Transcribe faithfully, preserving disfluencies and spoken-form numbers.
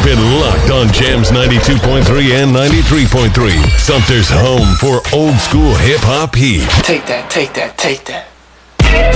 been locked on Jams ninety-two point three and ninety-three point three. Sumter's home for old school hip hop heat. Take that, take that, take that.